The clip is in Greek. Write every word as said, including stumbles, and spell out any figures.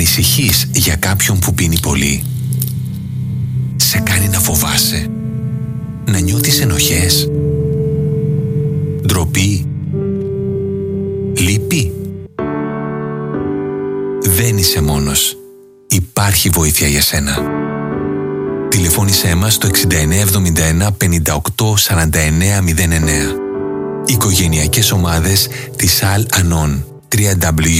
Ανησυχείς για κάποιον που πίνει πολύ? Σε κάνει να φοβάσαι? Να νιώθεις ενοχές? Ντροπή? Λύπη? Δεν είσαι μόνος. Υπάρχει βοήθεια για σένα. Τηλεφώνησέ μας στο εξήντα εννέα εβδομήντα ένα πενήντα οκτώ σαράντα εννέα μηδέν εννέα. Οικογενειακές ομάδες της Al Anon. double-u double-u double-u